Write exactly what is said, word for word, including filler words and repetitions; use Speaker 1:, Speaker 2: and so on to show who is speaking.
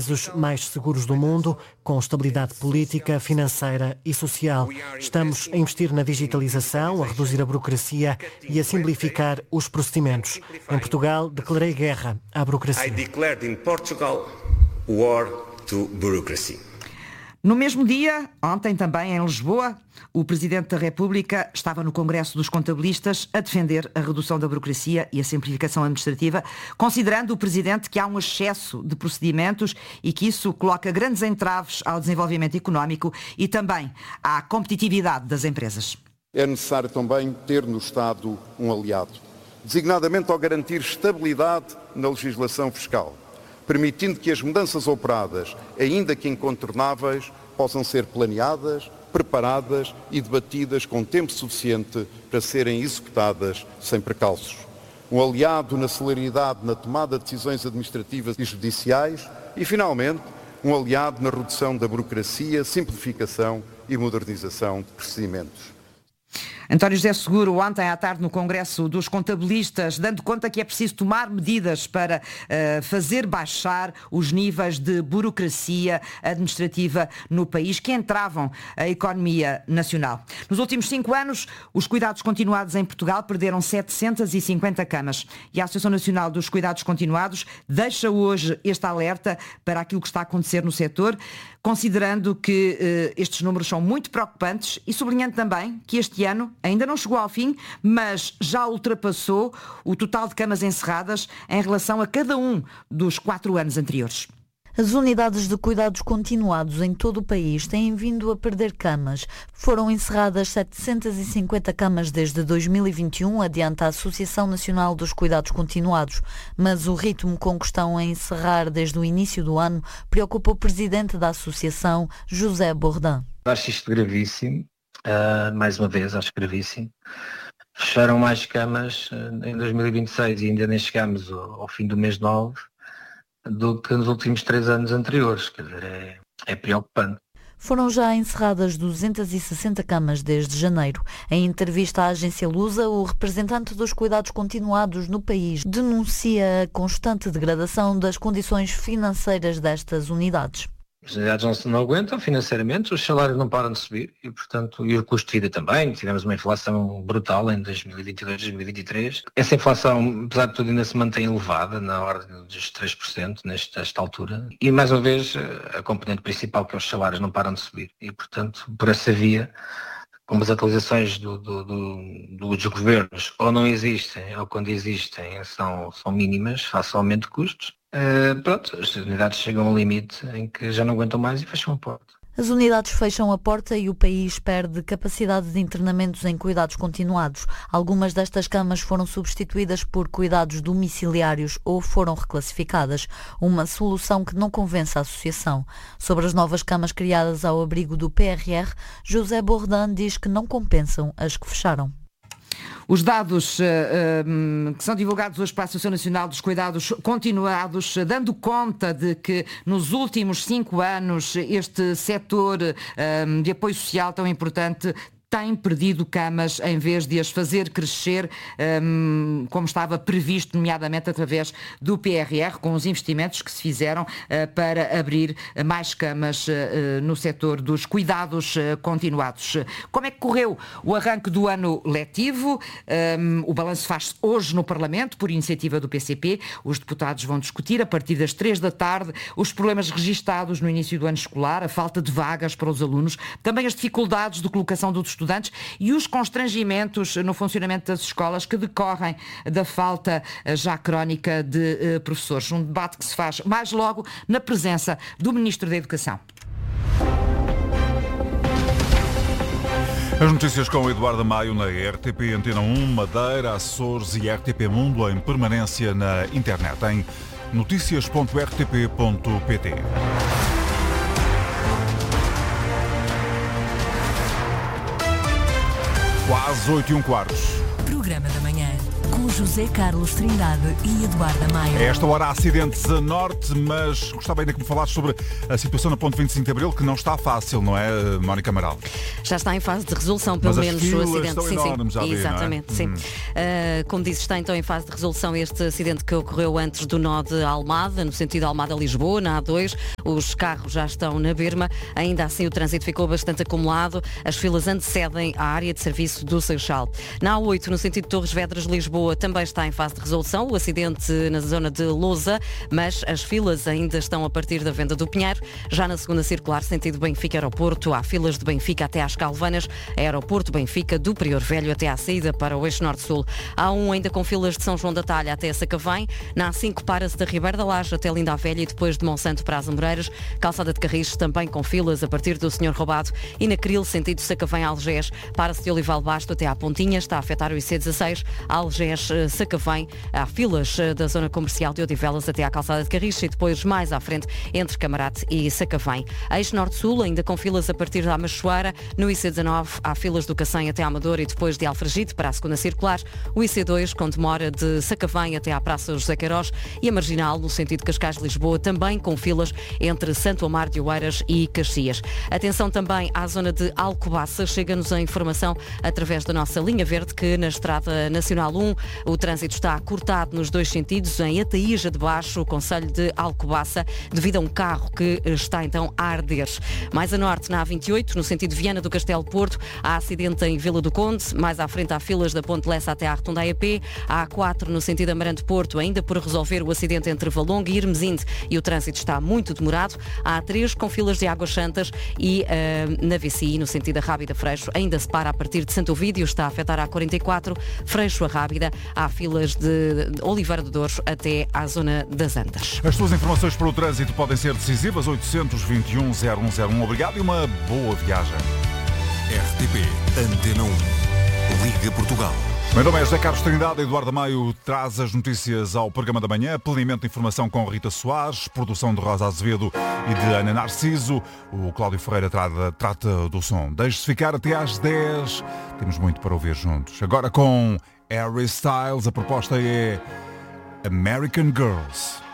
Speaker 1: países mais seguros do mundo, com estabilidade política, financeira e social. Estamos a investir na digitalização, a reduzir a burocracia e a simplificar os procedimentos. Em Portugal, declarei guerra à burocracia.
Speaker 2: I declared in Portugal war to bureaucracy.
Speaker 3: No mesmo dia, ontem também em Lisboa, o Presidente da República estava no Congresso dos Contabilistas a defender a redução da burocracia e a simplificação administrativa, considerando o Presidente que há um excesso de procedimentos e que isso coloca grandes entraves ao desenvolvimento económico e também à competitividade das empresas.
Speaker 4: É necessário também ter no Estado um aliado, designadamente ao garantir estabilidade na legislação fiscal, permitindo que as mudanças operadas, ainda que incontornáveis, possam ser planeadas, preparadas e debatidas com tempo suficiente para serem executadas sem precalços. Um aliado na celeridade na tomada de decisões administrativas e judiciais e, finalmente, um aliado na redução da burocracia, simplificação e modernização de procedimentos.
Speaker 3: António José Seguro, ontem à tarde no Congresso dos Contabilistas, dando conta que é preciso tomar medidas para uh, fazer baixar os níveis de burocracia administrativa no país que entravam a economia nacional. Nos últimos cinco anos, os cuidados continuados em Portugal perderam setecentas e cinquenta camas e a Associação Nacional dos Cuidados Continuados deixa hoje este alerta para aquilo que está a acontecer no setor, considerando que uh, estes números são muito preocupantes e sublinhando também que este ano ainda não chegou ao fim, mas já ultrapassou o total de camas encerradas em relação a cada um dos quatro anos anteriores.
Speaker 5: As unidades de cuidados continuados em todo o país têm vindo a perder camas. Foram encerradas setecentas e cinquenta camas desde dois mil e vinte e um, adianta a Associação Nacional dos Cuidados Continuados. Mas o ritmo com que estão a encerrar desde o início do ano preocupa o presidente da associação, José Bordin.
Speaker 6: Acho isto gravíssimo, uh, mais uma vez, acho gravíssimo. Fecharam mais camas uh, em dois mil e vinte e seis e ainda nem chegámos ao, ao fim do mês nove. Do que nos últimos três anos anteriores, quer dizer, é, é preocupante.
Speaker 5: Foram já encerradas duzentas e sessenta camas desde janeiro. Em entrevista à agência Lusa, o representante dos cuidados continuados no país denuncia a constante degradação das condições financeiras destas unidades.
Speaker 6: As unidades não, não aguentam financeiramente, os salários não param de subir e, portanto, e o custo de vida também. Tivemos uma inflação brutal em dois mil e vinte e dois, dois mil e vinte e três. Essa inflação, apesar de tudo, ainda se mantém elevada, na ordem dos três por cento nesta, nesta altura. E, mais uma vez, a componente principal, que é os salários, não param de subir. E, portanto, por essa via, como as atualizações do, do, do, dos governos ou não existem, ou quando existem são, são mínimas, face ao aumento de custos, Uh, pronto, as unidades chegam ao limite em que já não aguentam mais e fecham a porta.
Speaker 5: As unidades fecham a porta e o país perde capacidade de internamentos em cuidados continuados. Algumas destas camas foram substituídas por cuidados domiciliários ou foram reclassificadas, uma solução que não convence a associação. Sobre as novas camas criadas ao abrigo do P R R, José Bordin diz que não compensam as que fecharam.
Speaker 3: Os dados uh, uh, que são divulgados hoje para a Associação Nacional dos Cuidados Continuados, uh, dando conta de que nos últimos cinco anos este setor uh, de apoio social tão importante tem perdido camas em vez de as fazer crescer, um, como estava previsto, nomeadamente através do P R R, com os investimentos que se fizeram uh, para abrir mais camas uh, no setor dos cuidados uh, continuados. Como é que correu o arranque do ano letivo? Um, o balanço faz-se hoje no Parlamento, por iniciativa do P C P. Os deputados vão discutir, a partir das três da tarde, os problemas registados no início do ano escolar, a falta de vagas para os alunos, também as dificuldades de colocação dos estudantes e os constrangimentos no funcionamento das escolas que decorrem da falta já crónica de uh, professores. Um debate que se faz mais logo na presença do Ministro da Educação.
Speaker 7: As notícias com Eduardo Maio na R T P Antena um, Madeira, Açores e R T P Mundo em permanência na internet em noticias ponto r t p ponto p t. Quase oito e um quartos.
Speaker 8: Programa da manhã com com José Carlos Trindade e Eduardo Maia.
Speaker 7: A esta hora há acidentes a norte, mas gostava ainda que me falasse sobre a situação na ponte vinte e cinco de Abril, que não está fácil, não é, Mónica Amaral?
Speaker 9: Já está em fase de resolução, pelo
Speaker 7: mas
Speaker 9: menos
Speaker 7: as
Speaker 9: o
Speaker 7: filas
Speaker 9: acidente.
Speaker 7: Estão
Speaker 9: sim,
Speaker 7: enormes,
Speaker 9: sim.
Speaker 7: já vi,
Speaker 9: Exatamente,
Speaker 7: não é?
Speaker 9: sim.
Speaker 7: Hum.
Speaker 9: Uh, como disse, está então em fase de resolução este acidente que ocorreu antes do nó de Almada, no sentido Almada-Lisboa, na A dois. Os carros já estão na berma. Ainda assim, o trânsito ficou bastante acumulado. As filas antecedem a área de serviço do Seixal. Na A oito, no sentido Torres Vedras-Lisboa, também está em fase de resolução. O acidente na zona de Lousa, mas as filas ainda estão a partir da Venda do Pinheiro. Já na segunda circular, sentido Benfica-Aeroporto, há filas de Benfica até às Calvanas, Aeroporto-Benfica do Prior Velho até à saída para o eixo norte-sul. Há um ainda com filas de São João da Talha até a Sacavém. Na A cinco, para-se da Ribeira da Laje até Linda a Velha e depois de Monsanto para as Amoreiras. Calçada de Carris também com filas a partir do Senhor Roubado. E na Cril, sentido Sacavém-Algés, para-se de Olival Basto até à Pontinha. Está a afetar o I C dezasseis, Algés-Sacavém. Há filas da zona comercial de Odivelas até à Calçada de Carris e depois mais à frente entre Camarate e Sacavém. Eixo Norte-Sul, ainda com filas a partir da Machoeira. No I C dezanove, há filas do Cacém até à Amador e depois de Alfragide para a segunda circular. O I C dois, com demora de Sacavém até à Praça José Queiroz. E a Marginal, no sentido Cascais-Lisboa, também com filas entre Santo Amaro de Oeiras e Caxias. Atenção também à zona de Alcobaça. Chega-nos a informação através da nossa linha verde que na Estrada Nacional um o trânsito está cortado nos dois sentidos em Ataíja de Baixo, o concelho de Alcobaça, devido a um carro que está então a arder. Mais a norte, na A vinte e oito, no sentido Viana do Castelo Porto, há acidente em Vila do Conde. Mais à frente há filas da Ponte Lessa até à Rotunda A E P. A A quatro, no sentido Amarante Porto, ainda por resolver o acidente entre Valongo e Irmesinde e o trânsito está muito demorado. A A três, com filas de Águas Santas e uh, na V C I, no sentido da Rábida Freixo, ainda se para a partir de Santo Ovídio, está a afetar a A quarenta e quatro, Freixo a Rábida. Há filas de Oliveira do Douro até à zona das Antas.
Speaker 7: As tuas informações para o trânsito podem ser decisivas. oitocentos e vinte e um, zero um zero um. Obrigado e uma boa viagem.
Speaker 10: R T P Antena um. Liga Portugal.
Speaker 7: Meu nome é José Carlos Trindade. Eduardo Maio traz as notícias ao programa da manhã. Planeamento de informação com Rita Soares, produção de Rosa Azevedo e de Ana Narciso. O Cláudio Ferreira trata, trata do som. Deixe-se ficar até às dez. Temos muito para ouvir juntos. Agora com Harry Styles, a proposta é American Girls.